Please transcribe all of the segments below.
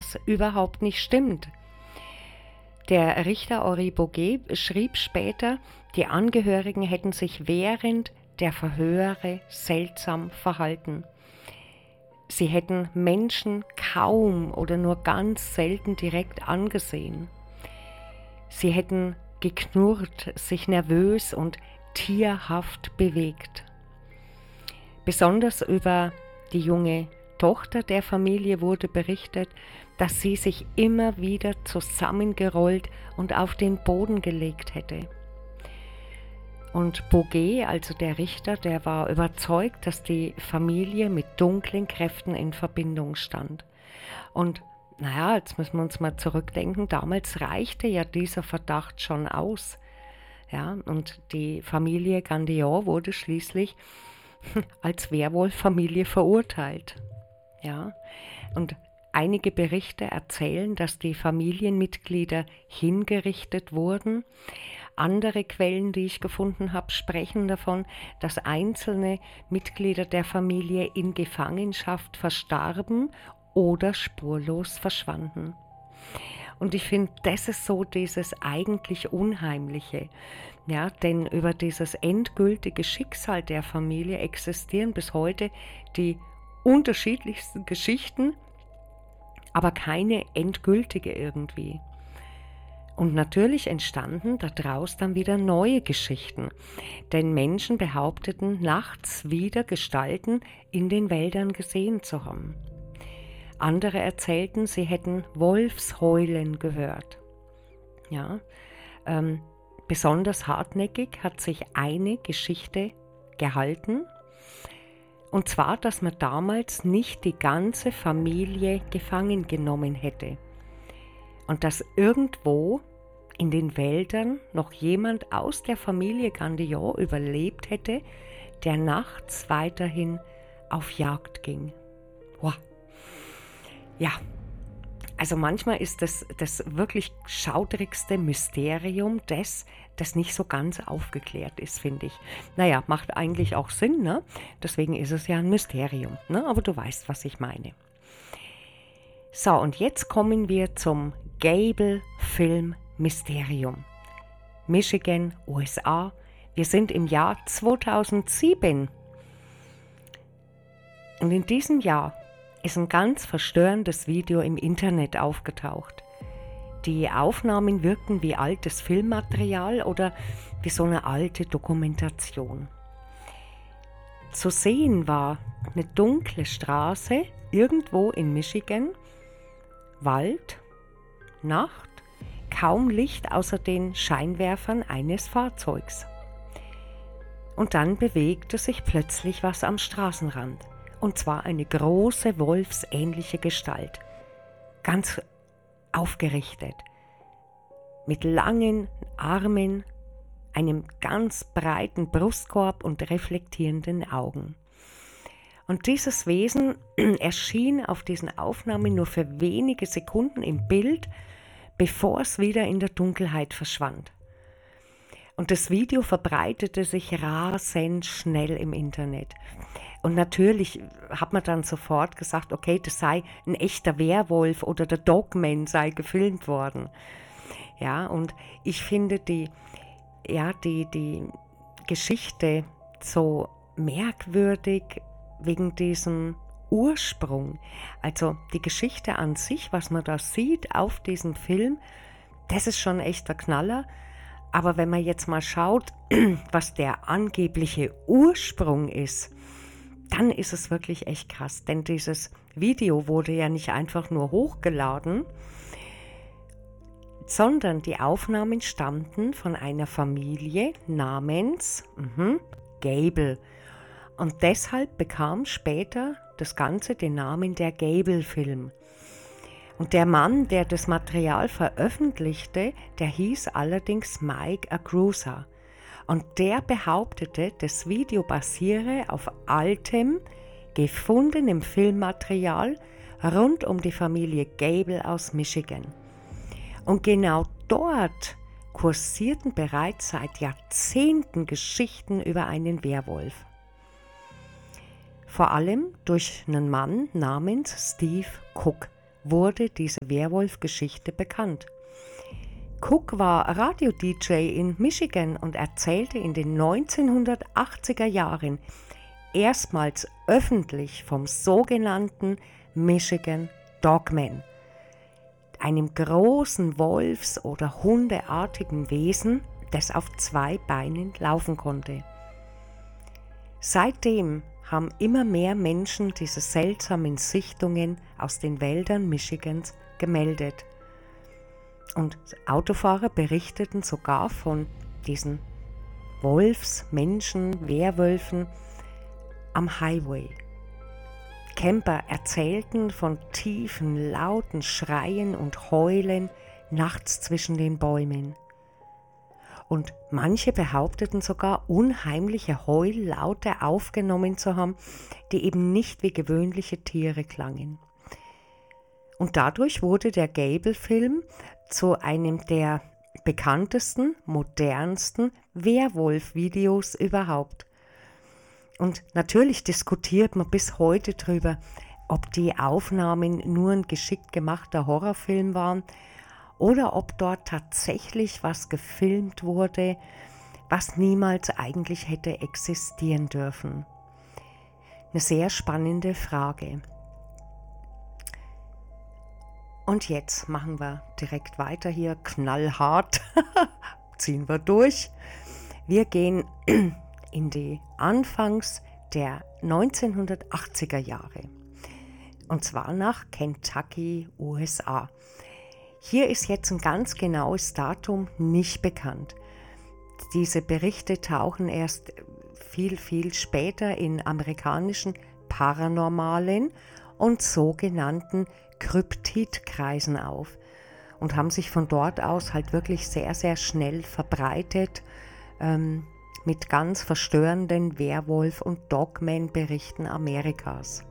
das überhaupt nicht stimmt. Der Richter Henri Boguet schrieb später, die Angehörigen hätten sich während der Verhöre seltsam verhalten. Sie hätten Menschen kaum oder nur ganz selten direkt angesehen. Sie hätten geknurrt, sich nervös und tierhaft bewegt. Besonders über die junge Tochter der Familie wurde berichtet, dass sie sich immer wieder zusammengerollt und auf den Boden gelegt hätte. Und Boguet, also der Richter, der war überzeugt, dass die Familie mit dunklen Kräften in Verbindung stand. Und naja, jetzt müssen wir uns mal zurückdenken, damals reichte ja dieser Verdacht schon aus. Ja, und die Familie Gandillon wurde schließlich als Werwolf-Familie verurteilt. Ja, und einige Berichte erzählen, dass die Familienmitglieder hingerichtet wurden. Andere Quellen, die ich gefunden habe, sprechen davon, dass einzelne Mitglieder der Familie in Gefangenschaft verstarben oder spurlos verschwanden. Und ich finde, das ist so dieses eigentlich Unheimliche. Ja, denn über dieses endgültige Schicksal der Familie existieren bis heute die unterschiedlichsten Geschichten, aber keine endgültige irgendwie. Und natürlich entstanden daraus dann wieder neue Geschichten, denn Menschen behaupteten, nachts wieder Gestalten in den Wäldern gesehen zu haben. Andere erzählten, sie hätten Wolfsheulen gehört. Ja, besonders hartnäckig hat sich eine Geschichte gehalten, und zwar, dass man damals nicht die ganze Familie gefangen genommen hätte und dass irgendwo in den Wäldern noch jemand aus der Familie Gandillon überlebt hätte, der nachts weiterhin auf Jagd ging. Wow. Ja, also manchmal ist das wirklich schaudrigste Mysterium das nicht so ganz aufgeklärt ist, finde ich. Naja, macht eigentlich auch Sinn, ne? Deswegen ist es ja ein Mysterium, ne? Aber du weißt, was ich meine. So, und jetzt kommen wir zum Gable-Film Mysterium. Michigan, USA. Wir sind im Jahr 2007. Und in diesem Jahr ist ein ganz verstörendes Video im Internet aufgetaucht. Die Aufnahmen wirkten wie altes Filmmaterial oder wie so eine alte Dokumentation. Zu sehen war eine dunkle Straße irgendwo in Michigan, Wald, Nacht, kaum Licht außer den Scheinwerfern eines Fahrzeugs. Und dann bewegte sich plötzlich was am Straßenrand. Und zwar eine große wolfsähnliche Gestalt, ganz aufgerichtet, mit langen Armen, einem ganz breiten Brustkorb und reflektierenden Augen. Und dieses Wesen erschien auf diesen Aufnahmen nur für wenige Sekunden im Bild, bevor es wieder in der Dunkelheit verschwand. Und das Video verbreitete sich rasend schnell im Internet. Und natürlich hat man dann sofort gesagt, okay, das sei ein echter Werwolf oder der Dogman sei gefilmt worden. Ja, und ich finde die Geschichte so merkwürdig wegen diesem Ursprung. Also die Geschichte an sich, was man da sieht auf diesem Film, das ist schon echt der Knaller. Aber wenn man jetzt mal schaut, was der angebliche Ursprung ist, dann ist es wirklich echt krass. Denn dieses Video wurde ja nicht einfach nur hochgeladen, sondern die Aufnahmen stammten von einer Familie namens Gable. Und deshalb bekam später das Ganze den Namen der Gable-Film. Und der Mann, der das Material veröffentlichte, der hieß allerdings Mike Agrusa. Und der behauptete, das Video basiere auf altem, gefundenem Filmmaterial rund um die Familie Gable aus Michigan. Und genau dort kursierten bereits seit Jahrzehnten Geschichten über einen Werwolf. Vor allem durch einen Mann namens Steve Cook. wurde diese Werwolf-Geschichte bekannt. Cook war Radio-DJ in Michigan und erzählte in den 1980er Jahren erstmals öffentlich vom sogenannten Michigan Dogman, einem großen Wolfs- oder hundeartigen Wesen, das auf 2 Beinen laufen konnte. Seitdem haben immer mehr Menschen diese seltsamen Sichtungen aus den Wäldern Michigans gemeldet. Und Autofahrer berichteten sogar von diesen Wolfsmenschen, Werwölfen am Highway. Camper erzählten von tiefen, lauten Schreien und Heulen nachts zwischen den Bäumen. Und manche behaupteten sogar, unheimliche Heullaute aufgenommen zu haben, die eben nicht wie gewöhnliche Tiere klangen. Und dadurch wurde der Gable-Film zu einem der bekanntesten, modernsten Werwolf-Videos überhaupt. Und natürlich diskutiert man bis heute darüber, ob die Aufnahmen nur ein geschickt gemachter Horrorfilm waren oder ob dort tatsächlich was gefilmt wurde, was niemals eigentlich hätte existieren dürfen. Eine sehr spannende Frage. Und jetzt machen wir direkt weiter hier, knallhart, ziehen wir durch. Wir gehen in die Anfangs der 1980er Jahre, und zwar nach Kentucky, USA. Hier ist jetzt ein ganz genaues Datum nicht bekannt. Diese Berichte tauchen erst viel, viel später in amerikanischen paranormalen und sogenannten Kryptidkreisen auf und haben sich von dort aus halt wirklich sehr, sehr schnell verbreitet mit ganz verstörenden Werwolf- und Dogman-Berichten Amerikas.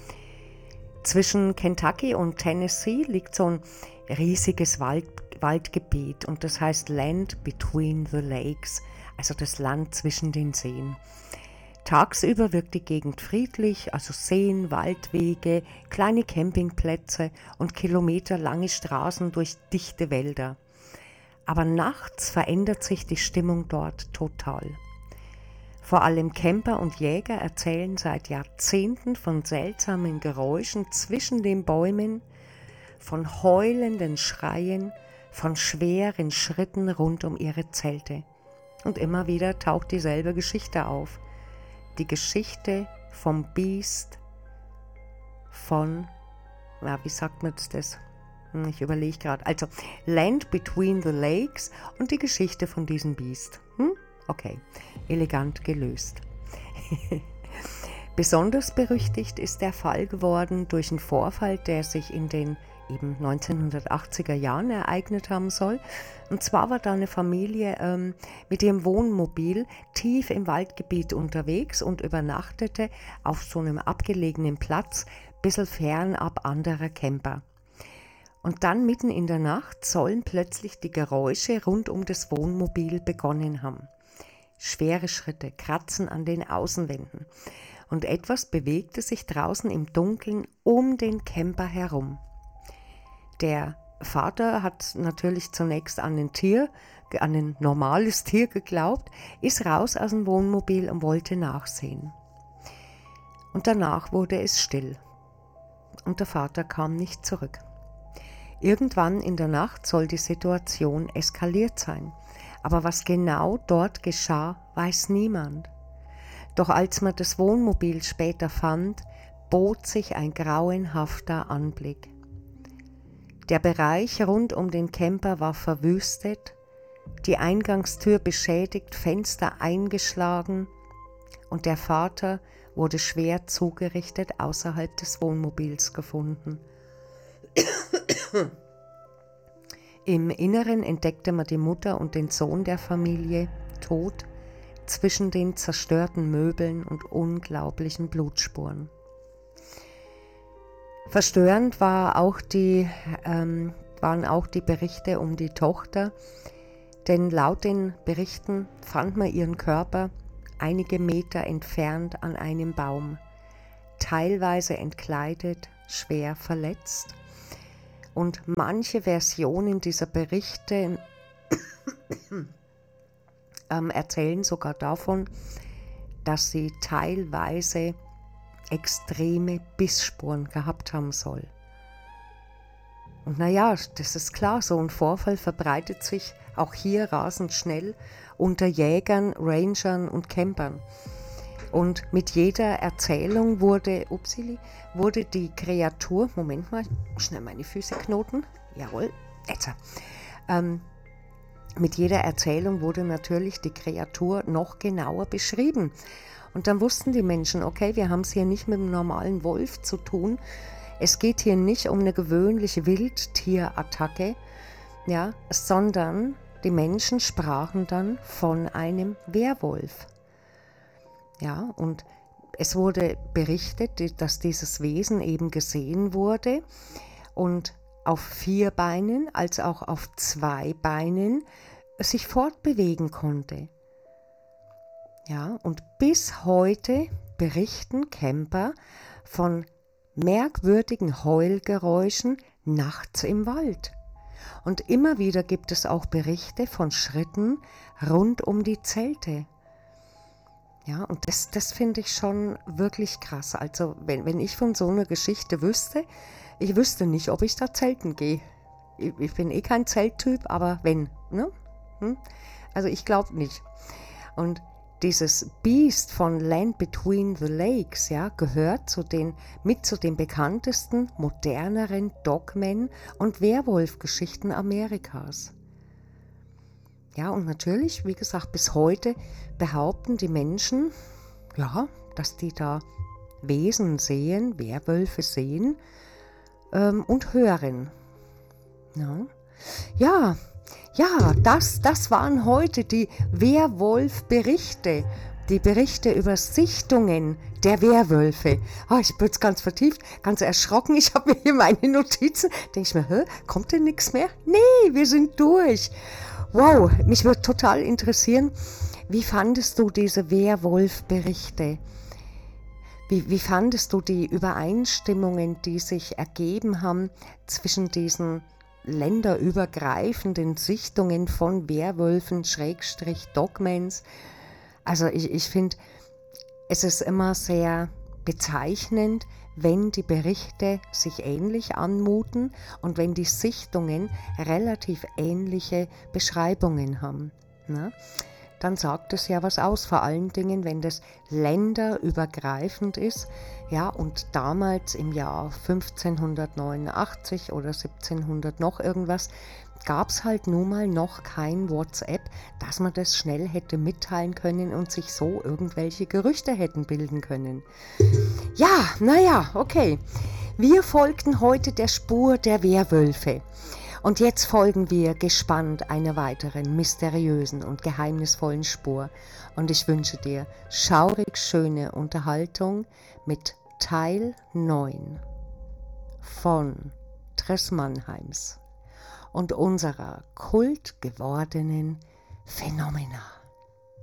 Zwischen Kentucky und Tennessee liegt so ein riesiges Waldgebiet und das heißt Land Between the Lakes, also das Land zwischen den Seen. Tagsüber wirkt die Gegend friedlich, also Seen, Waldwege, kleine Campingplätze und kilometerlange Straßen durch dichte Wälder. Aber nachts verändert sich die Stimmung dort total. Vor allem Camper und Jäger erzählen seit Jahrzehnten von seltsamen Geräuschen zwischen den Bäumen, von heulenden Schreien, von schweren Schritten rund um ihre Zelte. Und immer wieder taucht dieselbe Geschichte auf. Die Geschichte vom Biest von, wie sagt man jetzt das? Ich überlege gerade. Also Land Between the Lakes und die Geschichte von diesem Biest. Okay, elegant gelöst. Besonders berüchtigt ist der Fall geworden durch einen Vorfall, der sich in den eben 1980er Jahren ereignet haben soll. Und zwar war da eine Familie mit ihrem Wohnmobil tief im Waldgebiet unterwegs und übernachtete auf so einem abgelegenen Platz, ein bisschen fernab anderer Camper. Und dann mitten in der Nacht sollen plötzlich die Geräusche rund um das Wohnmobil begonnen haben. Schwere Schritte, Kratzen an den Außenwänden. Und etwas bewegte sich draußen im Dunkeln um den Camper herum. Der Vater hat natürlich zunächst an ein normales Tier geglaubt, ist raus aus dem Wohnmobil und wollte nachsehen. Und danach wurde es still. Und der Vater kam nicht zurück. Irgendwann in der Nacht soll die Situation eskaliert sein. Aber was genau dort geschah, weiß niemand. Doch als man das Wohnmobil später fand, bot sich ein grauenhafter Anblick. Der Bereich rund um den Camper war verwüstet, die Eingangstür beschädigt, Fenster eingeschlagen und der Vater wurde schwer zugerichtet außerhalb des Wohnmobils gefunden. Im Inneren entdeckte man die Mutter und den Sohn der Familie tot zwischen den zerstörten Möbeln und unglaublichen Blutspuren. Verstörend waren auch die Berichte um die Tochter, denn laut den Berichten fand man ihren Körper einige Meter entfernt an einem Baum, teilweise entkleidet, schwer verletzt. Und manche Versionen dieser Berichte erzählen sogar davon, dass sie teilweise extreme Bissspuren gehabt haben soll. Und naja, das ist klar, so ein Vorfall verbreitet sich auch hier rasend schnell unter Jägern, Rangern und Campern. Und mit jeder Erzählung wurde die Kreatur, Moment mal, schnell meine Füße knoten, jawohl, jetzt. Mit jeder Erzählung wurde natürlich die Kreatur noch genauer beschrieben. Und dann wussten die Menschen, okay, wir haben es hier nicht mit einem normalen Wolf zu tun. Es geht hier nicht um eine gewöhnliche Wildtierattacke, ja, sondern die Menschen sprachen dann von einem Werwolf. Ja, und es wurde berichtet, dass dieses Wesen eben gesehen wurde und auf 4 Beinen als auch auf 2 Beinen sich fortbewegen konnte. Ja, und bis heute berichten Camper von merkwürdigen Heulgeräuschen nachts im Wald. Und immer wieder gibt es auch Berichte von Schritten rund um die Zelte. Ja, und das finde ich schon wirklich krass. Also wenn ich von so einer Geschichte wüsste, ich wüsste nicht, ob ich da zelten gehe. Ich bin eh kein Zelttyp, aber wenn, ne? Also ich glaube nicht. Und dieses Beast von Land Between the Lakes, ja, gehört zu den bekanntesten, moderneren Dogmen und Werwolf-Geschichten Amerikas. Ja, und natürlich, wie gesagt, bis heute behaupten die Menschen, ja, dass die da Wesen sehen, Werwölfe sehen und hören. Ja, das waren heute die Werwolf-Berichte. Die Berichte über Sichtungen der Werwölfe. Ich bin jetzt ganz vertieft, ganz erschrocken. Ich habe hier meine Notizen. Denke ich mir, kommt denn nichts mehr? Nee, wir sind durch. Wow, mich würde total interessieren, wie fandest du diese Werwolf-Berichte? Wie fandest du die Übereinstimmungen, die sich ergeben haben zwischen diesen länderübergreifenden Sichtungen von Werwölfen, Dogmens? Also ich finde, es ist immer sehr bezeichnend, wenn die Berichte sich ähnlich anmuten und wenn die Sichtungen relativ ähnliche Beschreibungen haben. Ne? Dann sagt es ja was aus, vor allen Dingen, wenn das länderübergreifend ist. Ja, und damals im Jahr 1589 oder 1700 noch irgendwas, gab es halt nun mal noch kein WhatsApp, dass man das schnell hätte mitteilen können und sich so irgendwelche Gerüchte hätten bilden können. Ja, naja, okay. Wir folgten heute der Spur der Werwölfe. Und jetzt folgen wir gespannt einer weiteren mysteriösen und geheimnisvollen Spur. Und ich wünsche dir schaurig schöne Unterhaltung mit Teil 9 von Tres Mannheims und unserer kultgewordenen Phänomena.